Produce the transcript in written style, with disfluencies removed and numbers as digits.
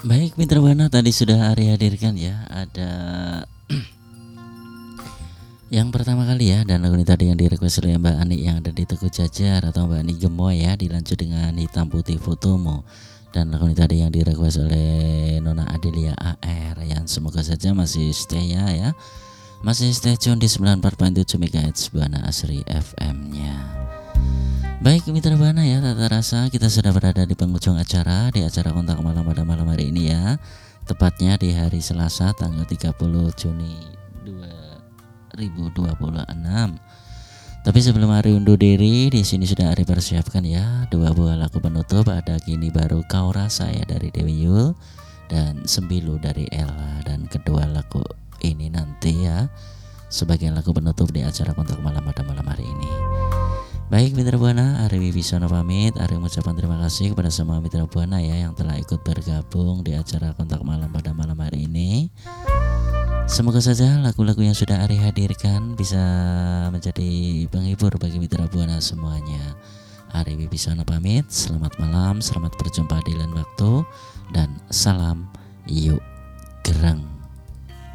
Baik Mitra Buana, tadi sudah Ari hadirkan ya. Ada yang pertama kali ya, dan lagu ini tadi yang direquest oleh Mbak Ani yang ada di Teguh Jajar atau Mbak Ani Gemoy ya, dilanjut dengan Hitam Putih Fotomu. Dan lagu ini tadi yang direquest oleh Nona Adelia AR, yang semoga saja masih stay ya, masih stay tune di 94.7 MHz Buana Asri FM-nya. Baik Mitra Buana ya, tak terasa kita sudah berada di penghujung acara, di acara Kontak Malam pada malam hari ini ya. Tepatnya di hari Selasa tanggal 30 Juni 2026. Tapi sebelum Ari undur diri, di sini sudah Ari persiapkan ya dua buah lagu penutup. Ada Kini Baru Kau Rasa ya dari Dewi Yul dan Sembilu dari Ella. Dan kedua lagu ini nanti ya sebagai lagu penutup di acara Kontak Malam pada malam hari ini. Baik Mitra Buana, Ari Wibisono pamit. Ari mengucapkan terima kasih kepada semua Mitra Buana ya yang telah ikut bergabung di acara Kontak Malam pada malam hari ini. Semoga saja lagu-lagu yang sudah Ari hadirkan bisa menjadi penghibur bagi Mitra Buana semuanya. Ari Wibisono pamit. Selamat malam, selamat berjumpa di lain waktu, dan salam yuk gerang.